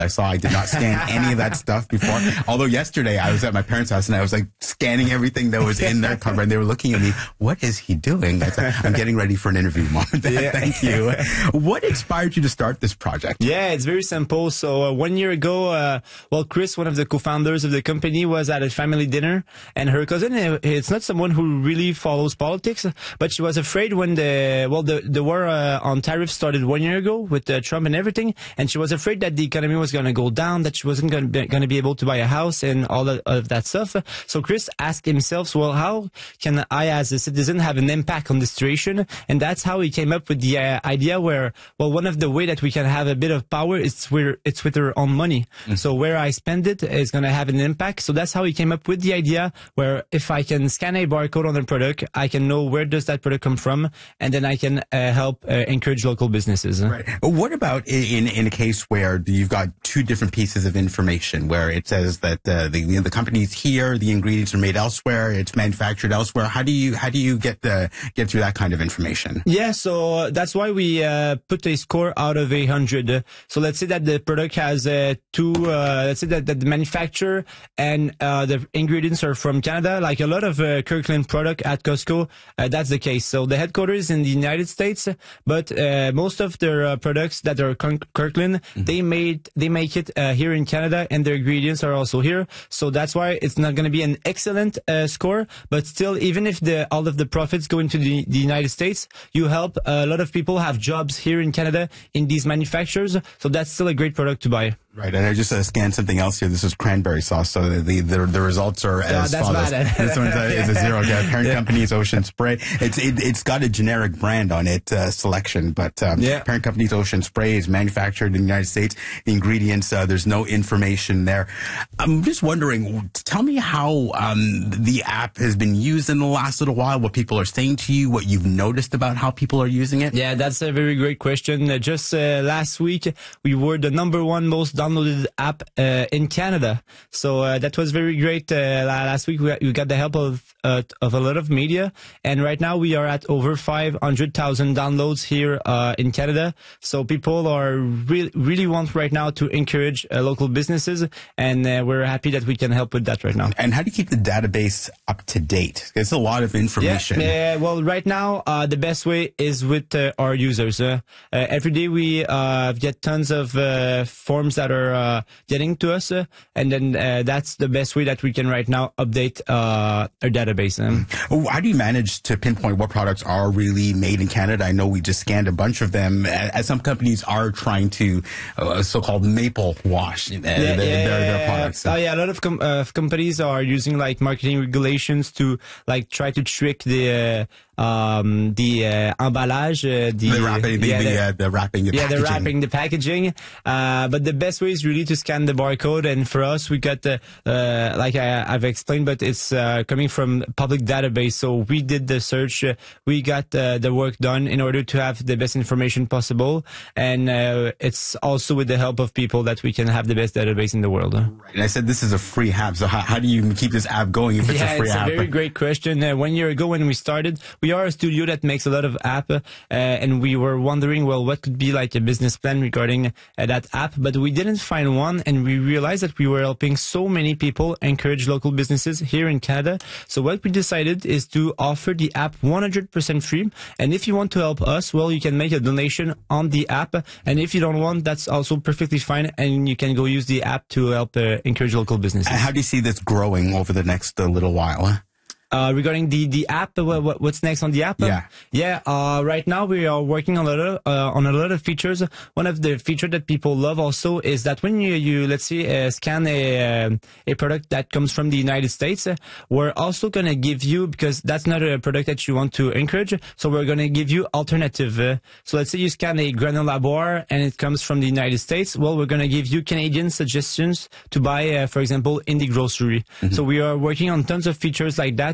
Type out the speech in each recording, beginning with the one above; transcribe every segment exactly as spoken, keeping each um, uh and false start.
I saw I did not scan any of that stuff before. Although yesterday I was at my parents' house and I was like scanning everything that was in their cover, and they were looking at me, what is he doing? I said, I'm getting ready for an interview, Mom. Yeah. Thank you. What inspired you to start this project? Yeah, it's very simple. So uh, one year ago, uh, well, Chris, one of the co-founders of the company, was at a family dinner, and her cousin, it's not someone who really follows politics, but she was afraid when the, well, the, the war uh, on tariffs started one year ago with uh, Trump and everything, and she was afraid that the economy was going to go down, that she wasn't going to be able to buy a house and all of, of that stuff. So Chris asked himself, well, how can I as a citizen have an impact on the situation? And that's how he came up with the uh, idea where, well, one of the way that we can have a bit of power is where it's with our own money. Mm-hmm. So where I spend it is going to have an impact. So that's how he came up with the idea where if I can scan a barcode on a product, I can know where does that product come from, and then I can uh, help uh, encourage local businesses. Right. What about in in a case where you've got two different pieces of information where it says that uh, the you know, the company's here, the ingredients are made elsewhere, it's manufactured elsewhere? How do you how do you get the get through that kind of information? Yeah, so that's why we uh, put a score out of a hundred. So let's say that the product has uh, two. Uh, let's say that, that the manufacturer and uh, the ingredients are from Canada. Like a lot of uh, Kirkland product at Costco, uh, that's the case. So the headquarters in the United States, but uh, most of their uh, products that are Kirkland, mm-hmm. they made they make it uh, here in Canada, and their ingredients are also here. So that's why it's not going to be an excellent uh, score, but still, even if the all of the profits go into the, the United States, you help a lot of people have jobs here in Canada in these manufacturers. So that's still a great product to buy. Right, and I just uh, scanned something else here. This is cranberry sauce, so the the, the results are yeah, as that's follows. Bad. This one is a zero. Okay. Parent yeah. company is Ocean Spray. It's it, it's got a generic brand on it, uh, Selection, but um, yeah. parent company's Ocean Spray is manufactured in the United States. The ingredients, uh, there's no information there. I'm just wondering, tell me how um, the app has been used in the last little while. What people are saying to you, what you've noticed about how people are using it. Yeah, that's a very great question. Uh, just uh, last week, we were the number one most downloaded app Uh, in Canada. So uh, that was very great. Uh, last week we, we got the help of uh, of a lot of media, and right now we are at over five hundred thousand downloads here uh, in Canada. So people are really really want right now to encourage uh, local businesses, and uh, we're happy that we can help with that right now. And how do you keep the database up to date? It's a lot of information. Yeah, uh, well, right now uh, the best way is with uh, our users. Uh, uh, every day we uh, get tons of uh, forms that are uh, getting to us, uh, and then uh, that's the best way that we can right now update uh, our database. Um. How do you manage to pinpoint what products are really made in Canada? I know we just scanned a bunch of them, as some companies are trying to uh, so-called maple wash uh, yeah, their, yeah, their, their products. Oh yeah, a lot of com uh, companies are using like marketing regulations to like try to trick the uh, um the uh, emballage, uh, the, the wrapping, the, yeah, the, the, uh, the wrapping, the yeah, packaging. the wrapping, the packaging. Uh, but the best way is really to scan the barcode. And for us, we got the uh, like I, I've explained, but it's uh, coming from public database. So we did the search, uh, we got uh, the work done in order to have the best information possible. And uh, it's also with the help of people that we can have the best database in the world. Right. And I said this is a free app. So how, how do you keep this app going if it's yeah, a free it's app? It's a very great question. Uh, one year ago when we started, we are a studio that makes a lot of app, uh, and we were wondering, well, what could be like a business plan regarding uh, that app, but we didn't find one, and we realized that we were helping so many people encourage local businesses here in Canada. So what we decided is to offer the app one hundred percent free, and if you want to help us, well, you can make a donation on the app, and if you don't want, that's also perfectly fine, and you can go use the app to help uh, encourage local businesses. And how do you see this growing over the next uh, little while? Uh, regarding the, the app, what, what's next on the app? Yeah. Yeah, uh, right now we are working on a lot of, uh, on a lot of features. One of the features that people love also is that when you, you let's say, uh, scan a, uh, a product that comes from the United States, uh, we're also going to give you, because that's not a product that you want to encourage, so we're going to give you alternative. Uh, so let's say you scan a granola bar and it comes from the United States. Well, we're going to give you Canadian suggestions to buy, uh, for example, in the grocery. Mm-hmm. So we are working on tons of features like that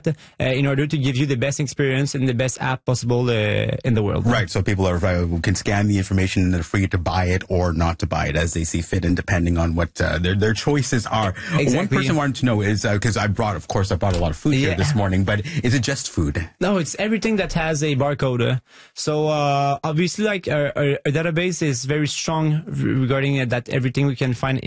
uh, in order to give you the best experience and the best app possible uh, in the world. Right. So people are uh, can scan the information and they're free to buy it or not to buy it as they see fit, and depending on what uh, their their choices are. Exactly. One person wanted to know is because uh, I brought, of course, I brought a lot of food yeah. here this morning, but is it just food? No, it's everything that has a barcode. Uh, so uh, obviously, like our, our, our database is very strong regarding uh, that everything we can find